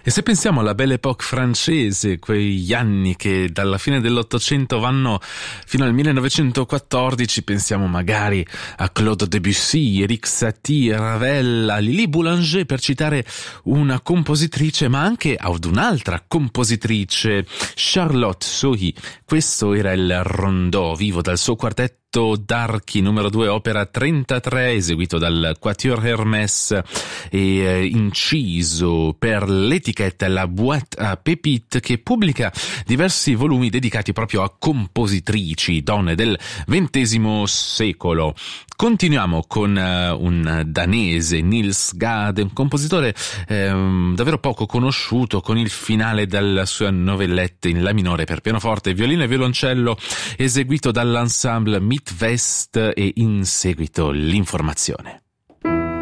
E se pensiamo alla Belle Époque francese, quegli anni che dalla fine dell'Ottocento vanno fino al 1914, pensiamo magari a Claude Debussy, Erik Satie, Ravel, a Lili Boulanger, per citare una compositrice, ma anche ad un'altra compositrice, Charlotte Sohi. Questo era il rondò vivo dal suo quartetto d'archi numero 2, opera 33, eseguito dal Quatuor Hermès e inciso per l'etichetta La Boîte à Pépites, che pubblica diversi volumi dedicati proprio a compositrici, donne del XX secolo. Continuiamo con un danese, Niels Gade, un compositore davvero poco conosciuto, con il finale della sua novellette in la minore per pianoforte, violino e violoncello, eseguito dall'ensemble Midwest, e in seguito l'informazione.